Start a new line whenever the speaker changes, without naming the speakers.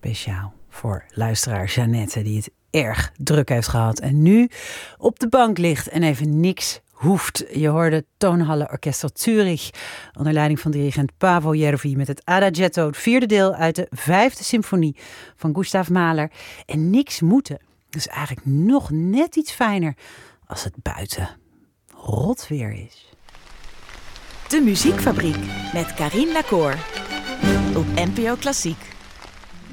Speciaal voor luisteraar Jeannette, die het erg druk heeft gehad en nu op de bank ligt en even niks hoeft. Je hoorde Tonhalle Orchester Zürich onder leiding van dirigent Paavo Järvi met het Adagietto, het vierde deel uit de 5e symfonie van Gustav Mahler. En niks moeten. Dus eigenlijk nog net iets fijner als het buiten rot weer is.
De Muziekfabriek met Carien Lacour op NPO Klassiek.